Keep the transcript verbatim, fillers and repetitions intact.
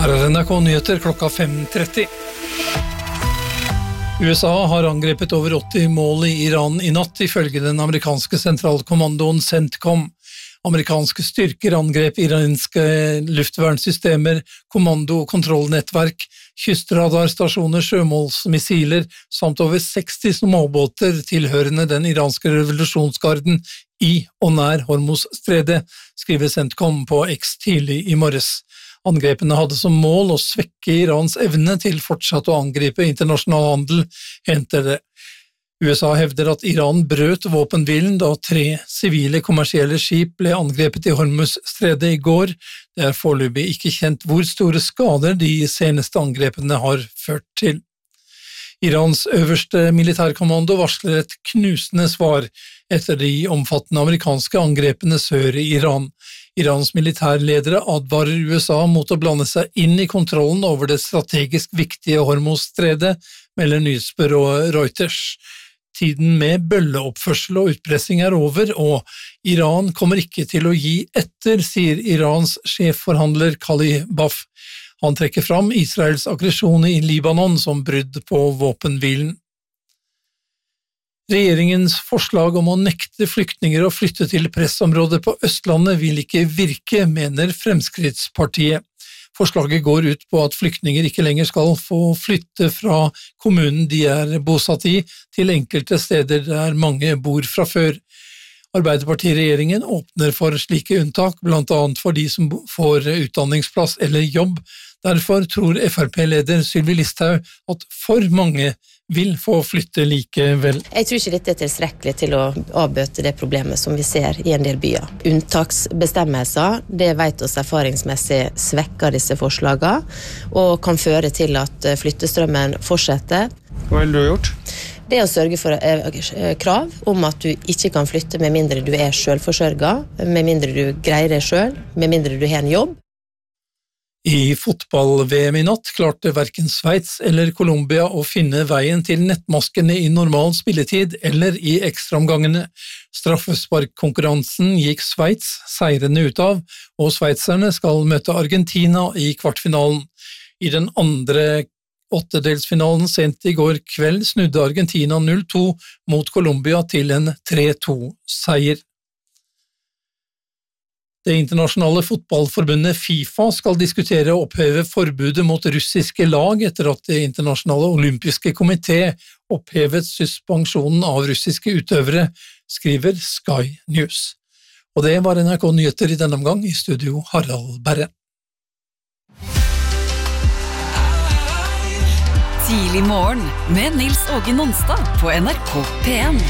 Her er N R K Nyheter klokka fem tretti. U S A har angrepet over åtti mål i Iran i natt, ifølge den amerikanske sentralkommandoen CENTCOM. Amerikanske styrker angrep iranske luftvernsystemer, kommando- og kontrollnettverk, kystradarstasjoner, sjømålsmissiler, samt over seksti småbåter tilhørende den iranske revolusjonsgarden i og nær Hormuzstredet, skriver CENTCOM på X tidlig i morges. Angrepene hadde som mål å svekke Irans evne til fortsatt å angripe internasjonal handel, henter det. U S A hevder at Iran brøt våpenhvilen da tre sivile kommersielle skip ble angrepet i Hormuzstredet i går. Det er foreløpig ikke kjent hvor store skader de seneste angrepene har ført til. Irans øverste militærkommando varsler et knusende svar etter de omfattende amerikanske angrepene sør i Iran. Irans militærledere advarer U S A mot å blande seg inn i kontrollen over det strategisk viktige Hormuzstredet, melder nyhetsbyrået Reuters. Tiden med bølleoppførsel og utpressing er over, og Iran kommer ikke til å gi etter, sier Irans sjefforhandler Khalil Baf. Han trekker fram Israels aggresjon i Libanon som brudd på våpenhvilen. Regjeringens forslag om å nekte flyktninger å flytte til pressområder på Østlandet vil ikke virke, mener Fremskrittspartiet. Forslaget går ut på at flyktninger ikke lenger skal få flytte fra kommunen de er bosatt i, til enkelte steder der mange bor fra før. Arbeiderpartiregjeringen åpner for slike unntak, blant annet for de som får utdanningsplass eller jobb. Derfor tror F R P-leder Sylvi Listhaug at for mange vil få flytte likevel. Jeg tror ikke dette er tilstrekkelig til å avbøte det problemet som vi ser i en del byer. Unntaksbestemmelser, det vet oss erfaringsmessig svekker disse forslagene, og kan føre til at flyttestrømmen fortsetter. Hva vil du ha gjort? Det å sørge for krav om at du ikke kan flytte med mindre du er selvforsørget, med mindre du greier det selv, med mindre du har en jobb. I fotball-V M i natt klarte hverken Sveits eller Colombia å finne veien til nettmaskene i normal spilletid eller i ekstraomgangene. Straffesparkkonkurransen gikk Sveits seirende ut av, og sveitserne skal møte Argentina i kvartfinalen. I den andre åttedelsfinalen sent i går kveld snudde Argentina null to mot Colombia til en tre to-seier. Det internasjonale fotballforbundet FIFA skal diskutere å oppheve forbudet mot russiske lag etter at det internasjonale olympiske komité opphevet suspensjonen av russiske utøvere, skriver Sky News. Og det var N R K Nyheter i denne omgang, i studio Harald Berre. Tidlig morgen med Nils Åge Nonstad på N R K P en.